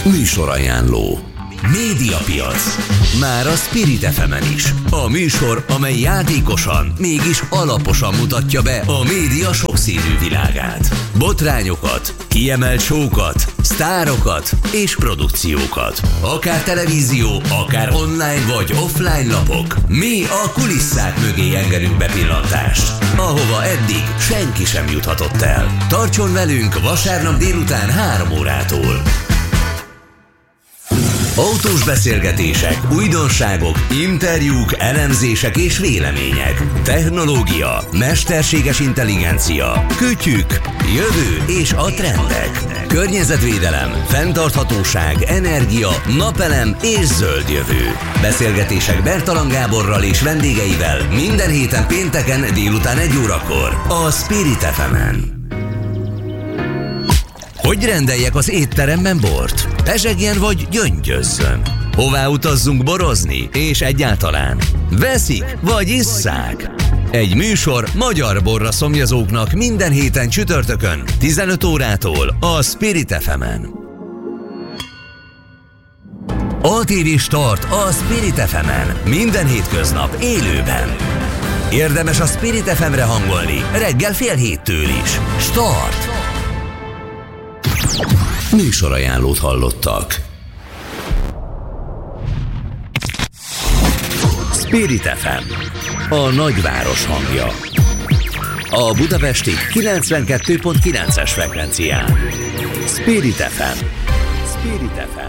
Műsorajánló. Médiapiac. Már a Spirit FM-en is. A műsor, amely játékosan, mégis alaposan mutatja be a média sokszínű világát. Botrányokat, kiemelt show-kat, sztárokat és produkciókat. Akár televízió, akár online vagy offline lapok. Mi a kulisszák mögé engedünk bepillantást, ahova eddig senki sem juthatott el. Tartson velünk vasárnap délután 3 órától. Autós beszélgetések, újdonságok, interjúk, elemzések és vélemények. Technológia, mesterséges intelligencia, kütyük, jövő és a trendek. Környezetvédelem, fenntarthatóság, energia, napelem és zöld jövő. Beszélgetések Bertalan Gáborral és vendégeivel minden héten pénteken délután 1 órakor a Spirit FM-en. Hogy rendeljek az étteremben bort? Pezsegjen vagy gyöngyözzön? Hová utazzunk borozni? És egyáltalán veszik vagy isszák? Egy műsor magyar borra szomjazóknak minden héten csütörtökön 15 órától a Spirit FM-en. ATV Start a Spirit FM-en minden hétköznap élőben. Érdemes a Spirit FM-re hangolni reggel 6:30 is. Start! Műsorajánlót hallottak. Spirit FM, a nagyváros hangja. A budapesti 92.9-es frekvencián. Spirit FM. Spirit FM.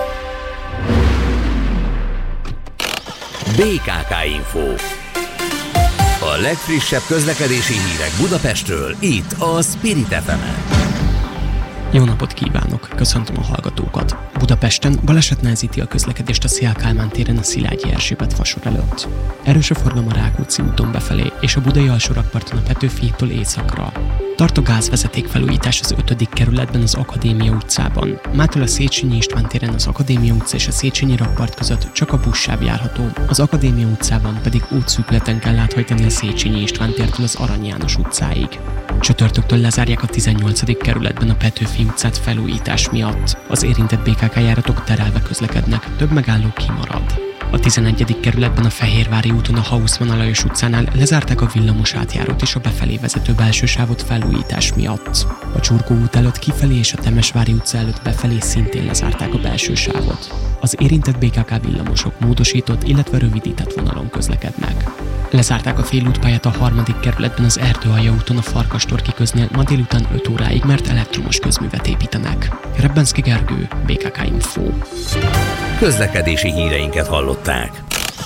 BKK Info. A legfrissebb közlekedési hírek Budapestről itt a Spirit FM-en. Jó napot kívánok! Köszöntöm a hallgatókat! Budapesten baleset nehezíti a közlekedést a Széll Kálmán téren a Szilágyi Erzsébet fasor előtt. Erős a forgalom a Rákóczi úton befelé és a Budai alsórakparton a Petőfi hídtól északra. Tart a gázvezeték felújítás az 5. kerületben az Akadémia utcában. Mától a Széchenyi István téren az Akadémia utca és a Széchenyi rakpart között csak a buszsáv járható, az Akadémia utcában pedig útszűkületen kell áthajtani a Széchenyi István tértől az Arany János utcáig. Csütörtöktől lezárják a 18. kerületben a Petőfi utcát felújítás miatt. Az érintett BKK járatok terelve közlekednek, több megálló kimarad. A 11. kerületben a Fehérvári úton a Hausmann Lajos utcánál lezárták a villamos átjárót és a befelé vezető belső sávot felújítás miatt. A Csurgó út előtt kifelé és a Temesvári utca előtt befelé szintén lezárták a belső sávot. Az érintett BKK villamosok módosított, illetve rövidített vonalon közlekednek. Lezárták a félútpályát a 3. kerületben az Erdőalja úton a Farkastorki köznél ma délután 5 óráig, mert elektromos közművet építenek. Rebbenszky Gergő, BKK Info. Közlekedési híreinket hallották.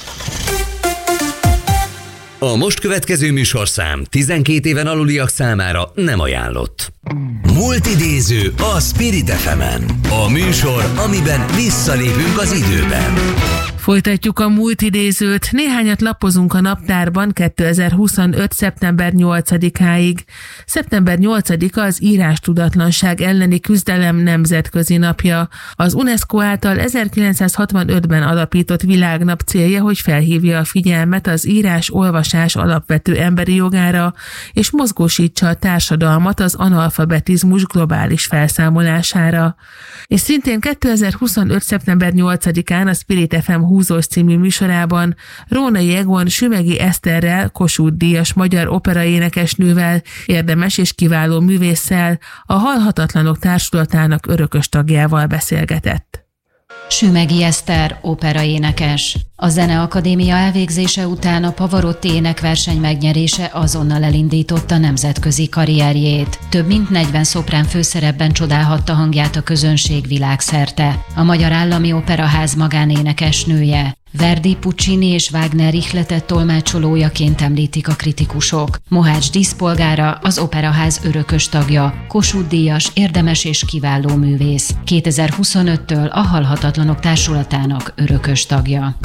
A most következő műsorszám 12 éven aluliak számára nem ajánlott. Multidéző a Spirit FM-en. A műsor, amiben visszalépünk az időben. Folytatjuk a multidézőt. Néhányat lapozunk a naptárban 2025. szeptember 8-áig. Szeptember 8-a az írástudatlanság elleni küzdelem nemzetközi napja. Az UNESCO által 1965-ben alapított világnap célja, hogy felhívja a figyelmet az írás-olvasás alapvető emberi jogára, és mozgósítsa a társadalmat az analfabetizmus globális felszámolására. És szintén 2025. szeptember 8-án a Spirit FM Húzós című műsorában Rónai Egon Sümegi Eszterrel, Kossuth-díjas magyar operaénekesnővel, érdemes és kiváló művésszel, a Halhatatlanok Társulatának örökös tagjával beszélgetett. Sümegi Eszter, operaénekes. A Zeneakadémia elvégzése után a Pavarotti énekverseny megnyerése azonnal elindította nemzetközi karrierjét. Több mint 40 szoprán főszerepben csodálhatta hangját a közönség világszerte. A Magyar Állami Operaház magánénekesnője. Verdi, Puccini és Wagner ihletet tolmácsolójaként említik a kritikusok. Mohács díszpolgára, az Operaház örökös tagja, Kossuth-díjas, érdemes és kiváló művész. 2025-től a Halhatatlanok Társulatának örökös tagja.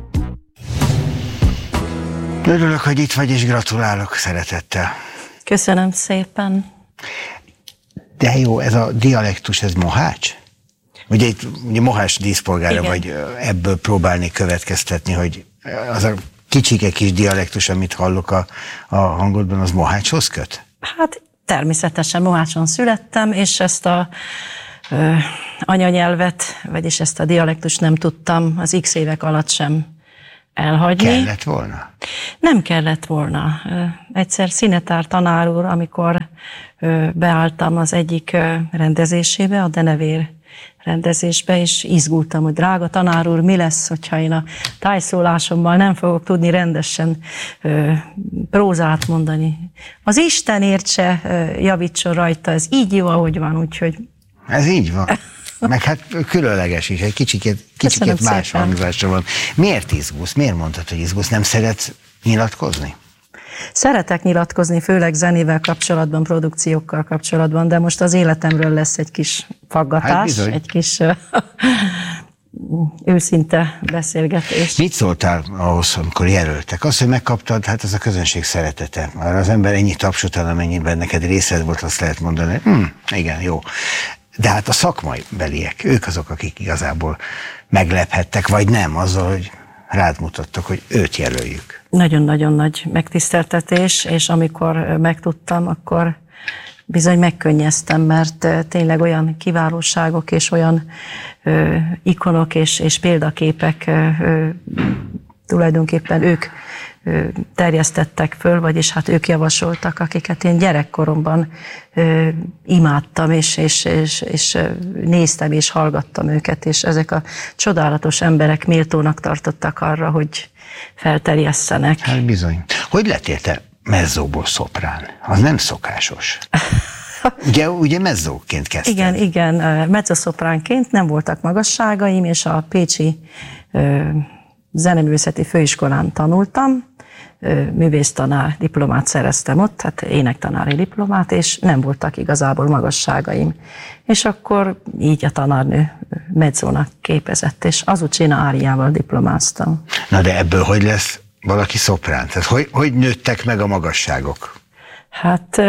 Örülök, hogy itt vagy, és gratulálok szeretettel. Köszönöm szépen. De jó, ez a dialektus, ez mohács? Ugye itt mohács díszpolgára Igen. vagy, ebből próbálni következtetni, hogy az a kicsike kis dialektus, amit hallok a hangodban, az mohácshoz köt? Hát természetesen Mohácson születtem, és ezt a anyanyelvet, vagyis ezt a dialektust nem tudtam az x évek alatt sem elhagyni. Kellett volna? Nem kellett volna. Egyszer színetár tanár úr, amikor beálltam az egyik rendezésébe, a denevér rendezésbe, és izgultam, hogy drága tanár úr, mi lesz, hogyha én a tájszólásommal nem fogok tudni rendesen prózát mondani. Az Isten értse, javítson rajta, ez így jó, ahogy van, úgyhogy... Ez így van. Meg hát különleges is, egy kicsikét más hangzásra van. Miért izgulsz? Miért mondtad, hogy izgulsz? Nem szeretsz nyilatkozni? Szeretek nyilatkozni, főleg zenével kapcsolatban, produkciókkal kapcsolatban, de most az életemről lesz egy kis faggatás, egy kis őszinte beszélgetés. Mit szóltál ahhoz, amikor jelöltek? Azt, hogy megkaptad, hát ez a közönség szeretete. Arra az ember ennyi tapsot, amennyiben neked részed volt, azt lehet mondani, igen, jó. De hát a szakmai beliek, ők azok, akik igazából meglephettek, vagy nem, azzal, hogy rád mutattak, hogy őt jelöljük. Nagyon-nagyon nagy megtiszteltetés, és amikor megtudtam, akkor bizony megkönnyeztem, mert tényleg olyan kiválóságok és olyan ikonok és példaképek tulajdonképpen ők terjesztettek föl, vagyis hát ők javasoltak, akiket én gyerekkoromban imádtam, és néztem, és hallgattam őket, és ezek a csodálatos emberek méltónak tartottak arra, hogy felterjesszenek. Hát bizony. Hogy lettél te mezzóból szoprán? Az nem szokásos. Ugye mezzóként kezdted? Igen, mezzoszopránként nem voltak magasságaim, és a pécsi zeneművészeti főiskolán tanultam, művésztanár diplomát szereztem ott, tehát énektanári diplomát, és nem voltak igazából magasságaim. És akkor így a tanárnő mezzónak képezett, és Azucena áriával diplomáztam. Na de ebből hogy lesz valaki szoprán? Tehát hogy nőttek meg a magasságok? Hát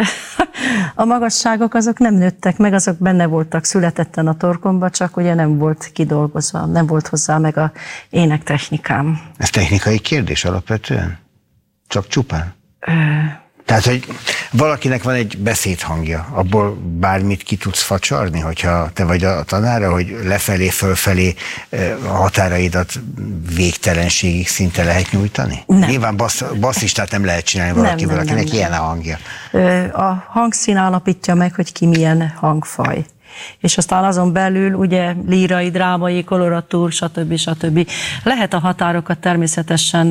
a magasságok azok nem nőttek meg, azok benne voltak születetten a torkomba, csak ugye nem volt kidolgozva, nem volt hozzá meg a énektechnikám. Ez technikai kérdés alapvetően? Csak csupán? Tehát, hogy valakinek van egy beszédhangja, abból bármit ki tudsz facsarni, hogyha te vagy a tanára, hogy lefelé, fölfelé a határaidat végtelenségig szinte lehet nyújtani? Nem. Nyilván basszistát nem lehet csinálni valakiből, akinek ilyen a hangja. A hangszín állapítja meg, hogy ki milyen hangfaj. És aztán azon belül ugye lírai, drámai, koloratúr, stb. Lehet a határokat természetesen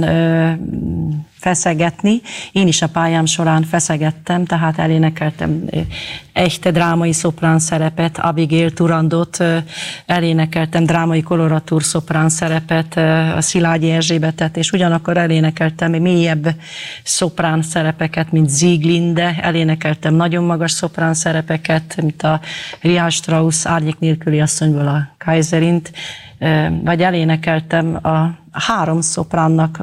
feszegetni. Én is a pályám során feszegettem, tehát elénekeltem egy drámai szoprán szerepet, Abigail Turandot, elénekeltem drámai koloratúr szoprán szerepet, a Szilágyi Erzsébetet, és ugyanakkor elénekeltem mélyebb szoprán szerepeket, mint Sieglinde, elénekeltem nagyon magas szoprán szerepeket, mint a Richard Strauss Árnyék nélküli asszonyból a Kaiserint, vagy elénekeltem a három szopránnak,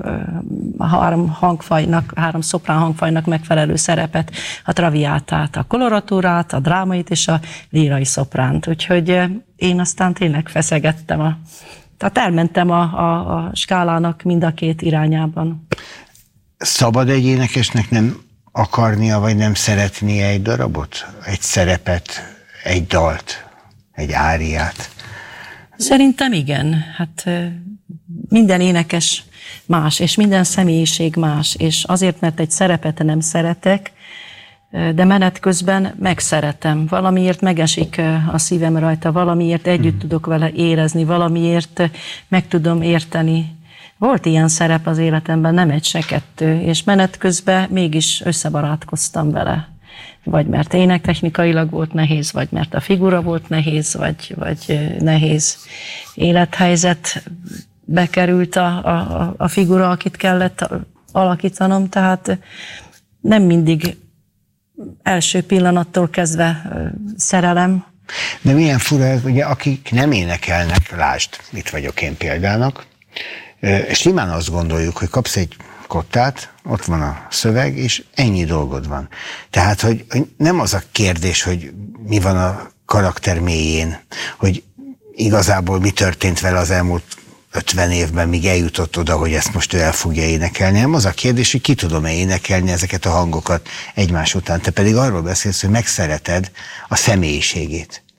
három szoprán hangfajnak megfelelő szerepet, a traviátát, a koloratúrát, a drámait és a lírai szopránt. Úgyhogy én aztán tényleg feszegettem, tehát elmentem a skálának mind a két irányában. Szabad egy énekesnek nem akarnia, vagy nem szeretnie egy darabot? Egy szerepet, egy dalt, egy áriát? Szerintem igen. Hát minden énekes más, és minden személyiség más, és azért, mert egy szerepet nem szeretek, de menet közben megszeretem. Valamiért megesik a szívem rajta, valamiért együtt tudok vele érezni, valamiért meg tudom érteni. Volt ilyen szerep az életemben, nem egy se kettő, és menet közben mégis összebarátkoztam vele. Vagy mert énektechnikailag volt nehéz, vagy mert a figura volt nehéz, vagy nehéz élethelyzetbe került a figura, akit kellett alakítanom, tehát nem mindig első pillanattól kezdve szerelem. De milyen fura ez, ugye, akik nem énekelnek, lásd, itt vagyok én példának, simán azt gondoljuk, hogy kapsz egy kottát, ott van a szöveg, és ennyi dolgod van. Tehát, hogy nem az a kérdés, hogy mi van a karakter mélyén, hogy igazából mi történt vele az elmúlt 50 évben, míg eljutott oda, hogy ezt most ő el fogja énekelni, hanem az a kérdés, hogy ki tudom-e énekelni ezeket a hangokat egymás után. Te pedig arról beszélsz, hogy megszereted a személyiségét.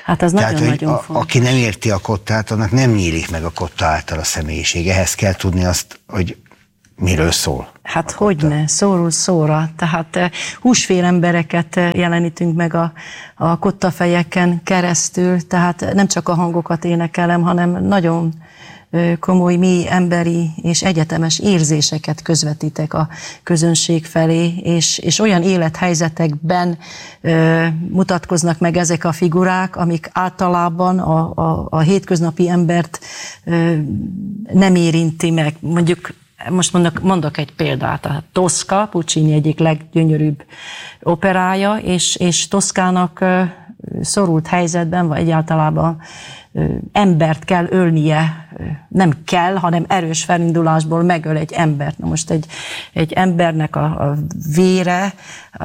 Hát ez nagyon-nagyon fontos. Aki nem érti a kottát, annak nem nyílik meg a kotta által a személyiség. Ehhez kell tudni azt, hogy miről szól. Hát hogyne, szóról szóra. Tehát húsvér embereket jelenítünk meg a kottafejeken keresztül, tehát nem csak a hangokat énekelem, hanem nagyon komoly, mély emberi és egyetemes érzéseket közvetítek a közönség felé, és olyan élethelyzetekben mutatkoznak meg ezek a figurák, amik általában a hétköznapi embert nem érinti meg. Most mondok egy példát, a Tosca, Puccini egyik leggyönyörűbb operája, és Toscának szorult helyzetben, vagy egyáltalán embert kell ölnie, nem kell, hanem erős felindulásból megöl egy embert. Na most egy embernek a vére,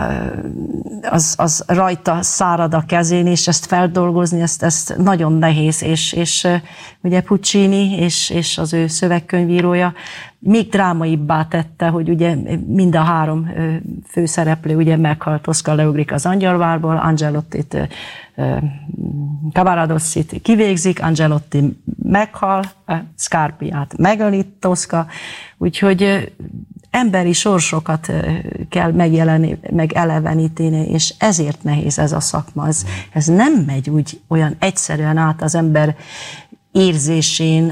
az rajta szárad a kezén, és ezt feldolgozni, ezt nagyon nehéz, és ugye Puccini és az ő szövegkönyvírója még drámaibbá tette, hogy ugye mind a három főszereplő ugye meghalt, Tosca leugrik az Angyalvárból, Angelottit, Cavaradossit kivégzik, Angelotti meghal, Scarpiát megöli Tosca, úgyhogy emberi sorsokat kell megeleveníteni, és ezért nehéz ez a szakma. Ez nem megy úgy olyan egyszerűen át az ember érzésén,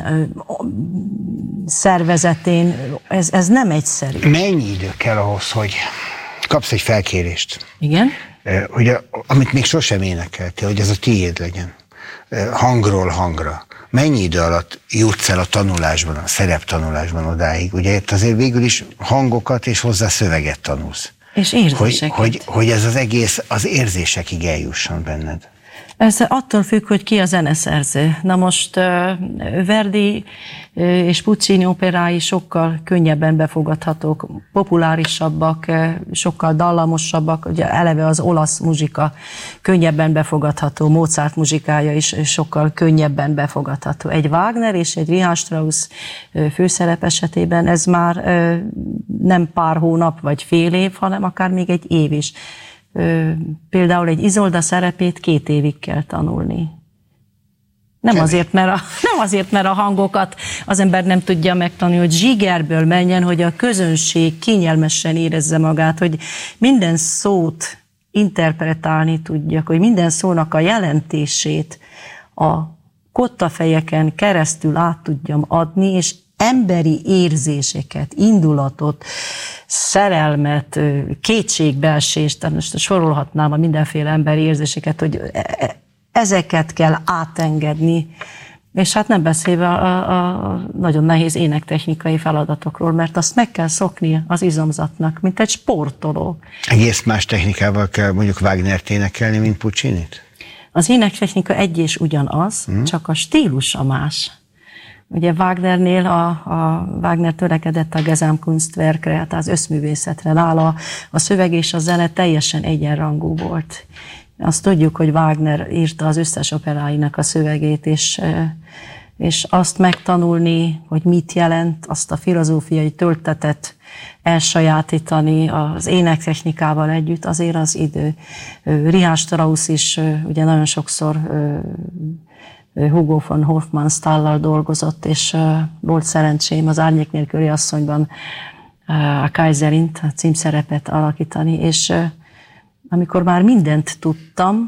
szervezetén, ez nem egyszerű. Mennyi idő kell ahhoz, hogy kapsz egy felkérést? Igen? Hogy amit még sosem énekeltél, hogy ez a tiéd legyen. Hangról hangra. Mennyi idő alatt jutsz el a tanulásban, a szereptanulásban odáig? Ugye itt azért végül is hangokat és hozzá szöveget tanulsz. És érzéseket. Hogy ez az egész az érzésekig eljusson benned. Ez attól függ, hogy ki a zeneszerző. Na most Verdi és Puccini operái sokkal könnyebben befogadhatók, populárisabbak, sokkal dallamosabbak, ugye eleve az olasz muzsika könnyebben befogadható, Mozart muzsikája is sokkal könnyebben befogadható. Egy Wagner és egy Richard Strauss főszerep esetében ez már nem pár hónap vagy fél év, hanem akár még egy év is. Például egy Isolda szerepét 2 évig kell tanulni. Nem azért, mert a hangokat az ember nem tudja megtanulni, hogy zsigerből menjen, hogy a közönség kényelmesen érezze magát, hogy minden szót interpretálni tudjak, hogy minden szónak a jelentését a kottafejeken keresztül át tudjam adni, és emberi érzéseket, indulatot, szerelmet, kétségbeesést, most sorolhatnám a mindenféle emberi érzéseket, hogy ezeket kell átengedni, és hát nem beszélve a nagyon nehéz énektechnikai feladatokról, mert azt meg kell szokni az izomzatnak, mint egy sportoló. Egész más technikával kell mondjuk Wagnert énekelni, mint Puccinit? Az énektechnika egy és ugyanaz, csak a stílusa más. Ugye Wagnernél a Wagner törekedett a Gesamtkunstwerkre, tehát az összművészetre. Nála a szöveg és a zene teljesen egyenrangú volt. Azt tudjuk, hogy Wagner írta az összes operáinak a szövegét, és azt megtanulni, hogy mit jelent, azt a filozófiai töltetet elsajátítani az énektechnikával együtt, azért az idő. Richard Strauss is ugye nagyon sokszor Hugo von Hofmannsthallal dolgozott, és volt szerencsém az Árnyék nélküli asszonyban a Kaiserint, a címszerepet alakítani, és amikor már mindent tudtam,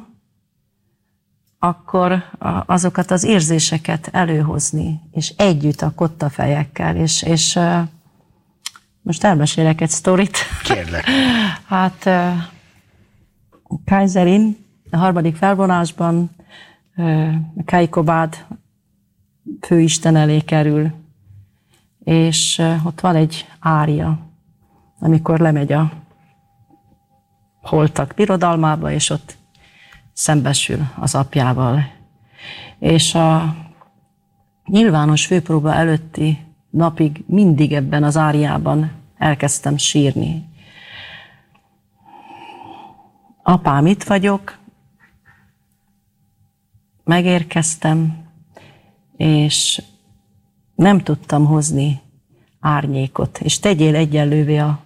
akkor azokat az érzéseket előhozni, és együtt a kottafejekkel, és most elmesélek egy sztorit. Kérlek. Hát Kaiserin a 3. felvonásban Kaikobád főisten elé kerül, és ott van egy ária, amikor lemegy a holtak birodalmába, és ott szembesül az apjával. És a nyilvános főpróba előtti napig mindig ebben az áriában elkezdtem sírni. Apám, itt vagyok, megérkeztem, és nem tudtam hozni árnyékot, és tegyél egyenlővé a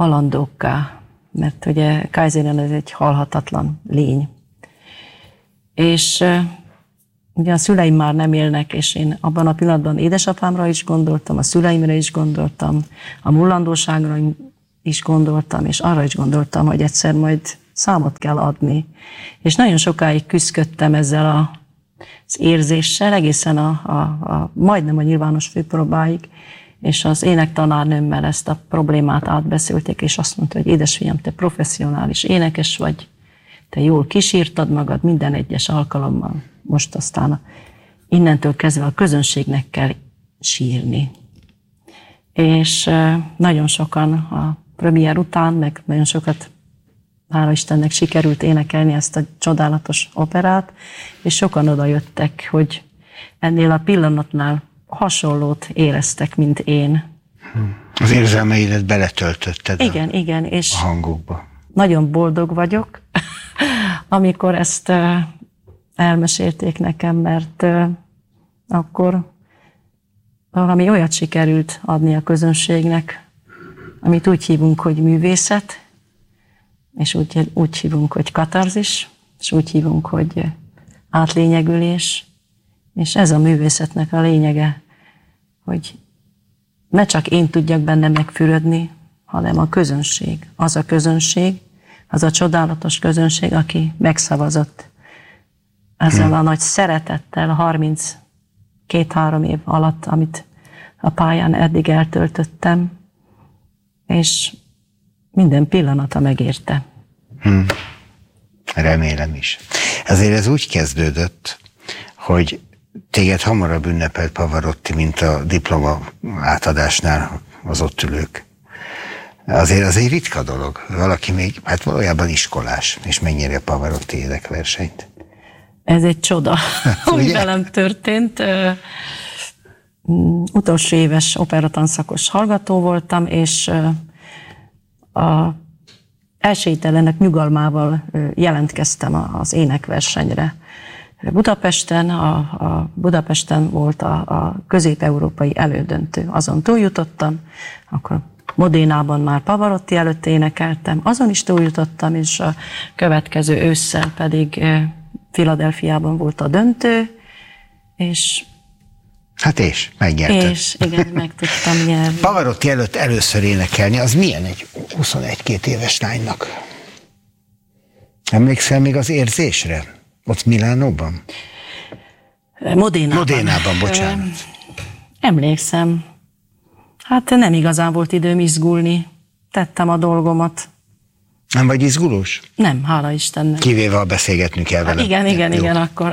halandókká, mert ugye Kaiserin ez egy halhatatlan lény. És ugye a szüleim már nem élnek, és én abban a pillanatban édesapámra is gondoltam, a szüleimre is gondoltam, a mullandóságra is gondoltam, és arra is gondoltam, hogy egyszer majd számot kell adni. És nagyon sokáig küzdöttem ezzel az érzéssel, egészen majdnem a nyilvános főpróbáig, és az énektanárnőmmel ezt a problémát átbeszélték, és azt mondta, hogy édesfiam, te professzionális énekes vagy, te jól kísírtad magad minden egyes alkalommal. Most aztán innentől kezdve a közönségnek kell sírni. És nagyon sokan a premier után, meg nagyon sokat, hála Istennek, sikerült énekelni ezt a csodálatos operát, és sokan oda jöttek, hogy ennél a pillanatnál hasonlót éreztek, mint én. Az érzelmeidet beletöltötted igen, és a hangokba. Nagyon boldog vagyok, amikor ezt elmesélték nekem, mert akkor valami olyat sikerült adni a közönségnek, amit úgy hívunk, hogy művészet, és úgy hívunk, hogy katarzis, és úgy hívunk, hogy átlényegülés, és ez a művészetnek a lényege, hogy ne csak én tudjak benne megfürödni, hanem a közönség. Az a csodálatos közönség, aki megszavazott ezzel a nagy szeretettel 32-3 év alatt, amit a pályán eddig eltöltöttem, és minden pillanata megérte. Remélem is. Azért ez úgy kezdődött, hogy téged hamarabb ünnepelt Pavarotti, mint a diploma átadásnál az ott ülők. Azért az egy ritka dolog. Valaki még, hát valójában iskolás, és megnyeri a Pavarotti énekversenyt. Ez egy csoda, ami velem történt. Utolsó éves operatanszakos hallgató voltam, és a esélytelenek nyugalmával jelentkeztem az énekversenyre. Budapesten volt a közép-európai elődöntő. Azon túljutottam, akkor Modénában már Pavarotti előtt énekeltem, azon is túljutottam, és a következő ősszel pedig Philadelphiában volt a döntő, és megnyerted. És igen, meg tudtam nyerni. Pavarotti előtt először énekelni, az milyen egy 21-22 éves lánynak? Emlékszel még az érzésre? Ott Milánóban? Modénában, bocsánat. Emlékszem. Hát nem igazán volt időm izgulni. Tettem a dolgomat. Nem vagy izgulós? Nem, hála Istennek. Kivéve, ha beszélgetnünk kell vele. Igen, akkor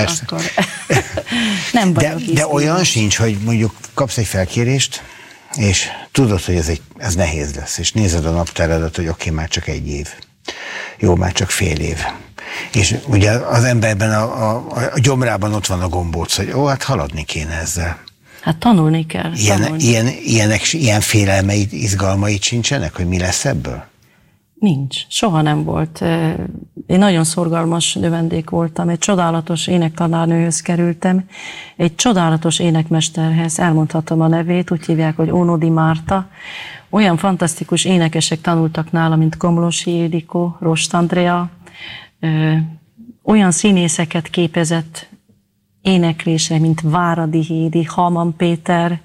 nem vagyok izgulós. De olyan sincs, hogy mondjuk kapsz egy felkérést, és tudod, hogy ez nehéz lesz, és nézed a naptáradat, hogy oké, már csak 1 év. Jó, már csak fél év. És ugye az emberben a gyomrában ott van a gombóc, hogy hát haladni kéne ezzel. Hát tanulni kell. Ilyen félelmeid, izgalmaid sincsenek, hogy mi lesz ebből? Nincs, soha nem volt. Én nagyon szorgalmas növendék voltam, egy csodálatos énektanárnőhöz kerültem, egy csodálatos énekmesterhez, elmondhatom a nevét, úgy hívják, hogy Ónodi Márta. Olyan fantasztikus énekesek tanultak nála, mint Komlósi Ildikó, Rost Andrea, olyan színészeket képezett éneklése, mint Váradi Hédi, Halman Péter,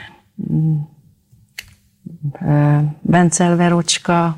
Bencel Verocska,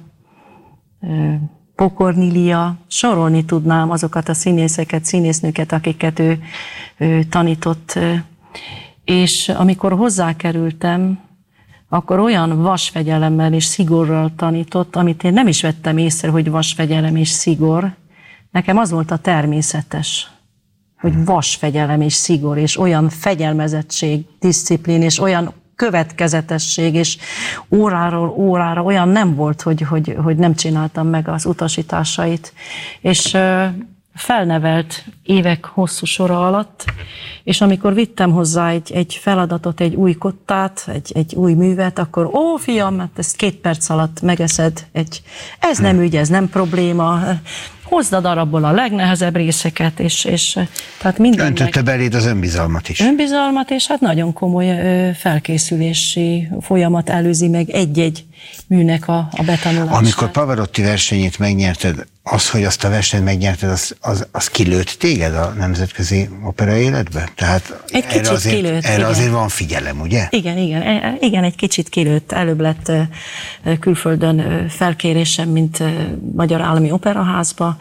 Pokornilia, sorolni tudnám azokat a színészeket, színésznőket, akiket ő tanított. És amikor hozzákerültem, akkor olyan vasfegyelemmel és szigorral tanított, amit én nem is vettem észre, hogy vasfegyelem és szigor. Nekem az volt a természetes, hogy vasfegyelem és szigor, és olyan fegyelmezettség, diszciplín, és olyan következetesség, és óráról órára olyan nem volt, hogy nem csináltam meg az utasításait. És felnevelt évek hosszú sora alatt, és amikor vittem hozzá egy feladatot, egy új kottát, egy új művet, akkor fiam, hát ezt 2 perc alatt megeszed, ez nem ügy, ez nem probléma, hozd a darabból a legnehezebb részeket, és tehát minden. Öntötte beléd az önbizalmat is. Önbizalmat, és hát nagyon komoly felkészülési folyamat előzi meg egy-egy műnek a betanulását. Amikor Pavarotti versenyét megnyerted, az, hogy azt a versenyt megnyerted, az kilőtt téged a nemzetközi opera életbe? Tehát erre azért van figyelem, ugye? Igen, egy kicsit kilőtt. Előbb lett külföldön felkérésem, mint Magyar Állami Operaházba.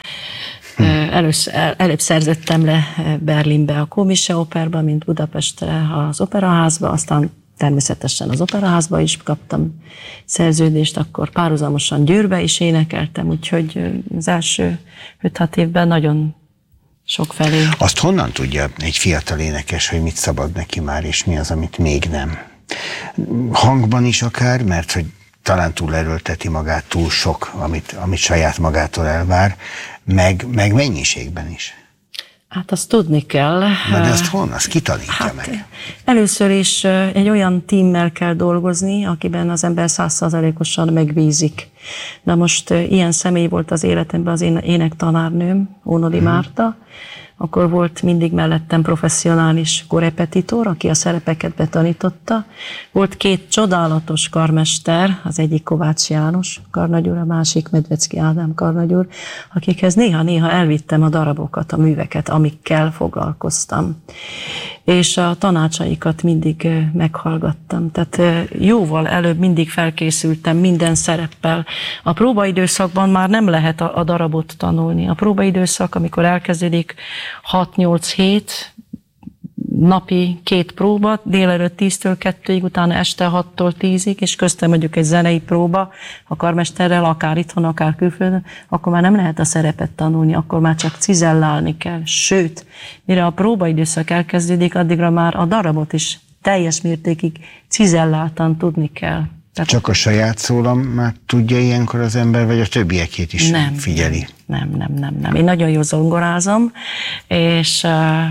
Előbb szerzettem le Berlinbe a Komische Operba, mint Budapestre az Operaházba, aztán természetesen az Operaházba is kaptam szerződést, akkor párhuzamosan Győrbe is énekeltem, úgyhogy az első 5-6 évben nagyon sok felé. Azt honnan tudja egy fiatal énekes, hogy mit szabad neki már, és mi az, amit még nem? Hangban is akár, mert hogy talán túlerőlteti magát, túl sok, amit saját magától elvár, meg mennyiségben is. Hát azt tudni kell. Na de azt honnan? Azt kitanítja meg? Először is egy olyan tímmel kell dolgozni, akiben az ember 100%-osan megbízik. Na most ilyen személy volt az életemben az én énektanárnőm, Ónodi Márta, akkor volt mindig mellettem professzionális korepetitor, aki a szerepeket betanította. Volt 2 csodálatos karmester, az egyik Kovács János karnagyúr, a másik Medvecki Ádám karnagyúr, akikhez néha-néha elvittem a darabokat, a műveket, amikkel foglalkoztam. És a tanácsaikat mindig meghallgattam. Tehát jóval előbb mindig felkészültem minden szereppel. A próbaidőszakban már nem lehet a darabot tanulni. A próbaidőszak, amikor elkezdődik 6-8-7, napi 2 próba, délelőtt 10-től 2-ig, utána este 6-tól 10-ig, és köztem mondjuk egy zenei próba a karmesterrel, akár itthon, akár külföldön, akkor már nem lehet a szerepet tanulni, akkor már csak cizellálni kell. Sőt, mire a próbaidőszak elkezdődik, addigra már a darabot is teljes mértékig cizelláltan tudni kell. Tehát csak a saját szólam már tudja ilyenkor az ember, vagy a többiekét is figyeli? Nem. Én nagyon jól zongorázom, és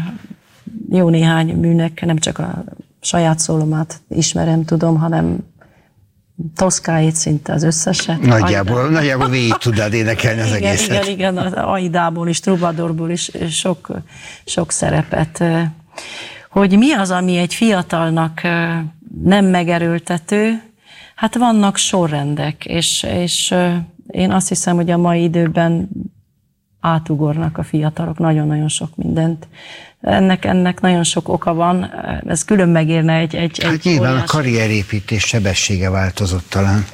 jó néhány műnek nem csak a saját szólomát ismerem, tudom, hanem Toszkáit szinte az összeset. Nagyjából végig tudnád énekelni az egészet. Igen, az Aidából is, Trubadorból is sok szerepet. Hogy mi az, ami egy fiatalnak nem megerőltető? Hát vannak sorrendek, és én azt hiszem, hogy a mai időben átugornak a fiatalok nagyon-nagyon sok mindent. Ennek nagyon sok oka van, ez külön megérne egy hát nyilván a karrierépítés sebessége változott talán.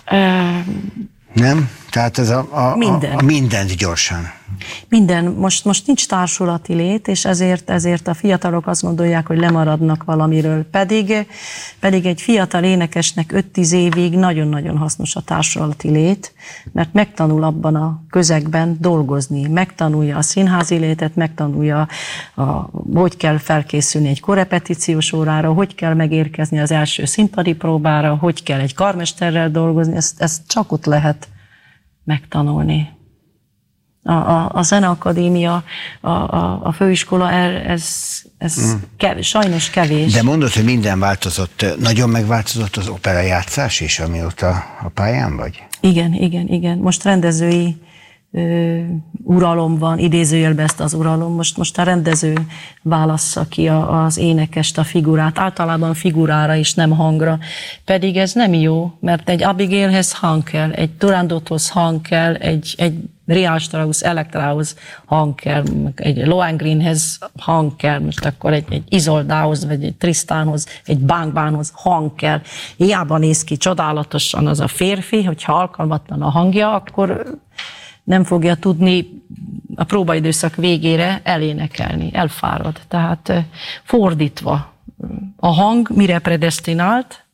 Nem? Tehát ez a mindent gyorsan. Minden. Most nincs társulati lét, és ezért a fiatalok azt gondolják, hogy lemaradnak valamiről. Pedig egy fiatal énekesnek 5-10 évig nagyon-nagyon hasznos a társulati lét, mert megtanul abban a közegben dolgozni, megtanulja a színházi létet, megtanulja, hogy kell felkészülni egy korrepetíciós órára, hogy kell megérkezni az első színpadi próbára, hogy kell egy karmesterrel dolgozni, ezt csak ott lehet megtanulni. A Zeneakadémia, a főiskola, ez sajnos kevés. De mondod, hogy minden változott. Nagyon megváltozott az operajátszás is, amióta a pályán vagy? Igen. Most rendezői uralom van, idézőjelben ezt az uralom. Most a rendező válassza ki az énekest, a figurát. Általában figurára is, nem hangra. Pedig ez nem jó, mert egy Abigailhez hang kell, egy Turandothoz hang kell, egy Richard Strauss Elektrahoz hang kell, egy Lohengrinhez hang kell, most akkor egy Isoldához, vagy egy Tristanhoz, egy Bángbánhoz hang kell. Hiába néz ki csodálatosan az a férfi, hogyha alkalmatlan a hangja, akkor nem fogja tudni a próbaidőszak végére elénekelni, elfárad. Tehát fordítva, a hang mire predesztinált,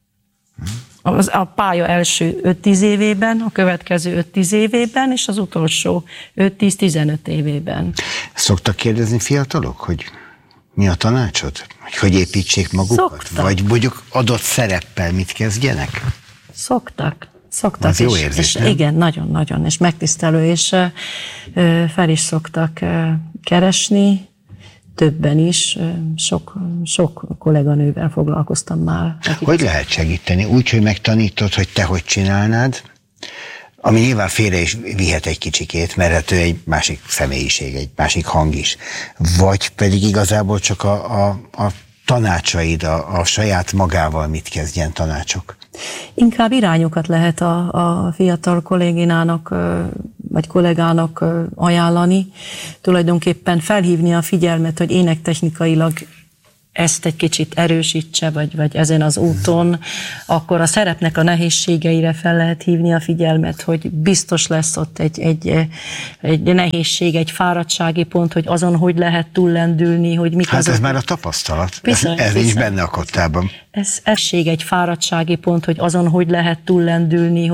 a pálya első 5-10 évében, a következő 5-10 évében, és az utolsó 5-10-15 évében. Szoktak kérdezni fiatalok, hogy mi a tanácsod? Hogy építsék magukat? Szoktak. Vagy mondjuk adott szereppel mit kezdjenek? Szoktak. Az jó érzés, nem? Igen, nagyon-nagyon, és megtisztelő, és fel is szoktak keresni, többen is, sok kolléganővel foglalkoztam már. Hogy lehet segíteni? Úgy, hogy megtanítod, hogy te hogy csinálnád, ami nyilván félre is vihet egy kicsikét, mert ő egy másik személyiség, egy másik hang is. Vagy pedig igazából csak a tanácsaid, a saját magával mit kezdjen tanácsok? Inkább irányokat lehet a fiatal kolléginának vagy kollégának ajánlani, tulajdonképpen felhívni a figyelmet, hogy énektechnikailag ezt egy kicsit erősítse, vagy ezen az úton, akkor a szerepnek a nehézségeire fel lehet hívni a figyelmet, hogy biztos lesz ott egy nehézség, egy fáradtsági pont, hogy azon hogy lehet túllendülni, hogy mik hát azok. Ez már a tapasztalat. Bizony, ez nincs benne a kottában. Ez egy fáradtsági pont, hogy azon hogy lehet túllendülni,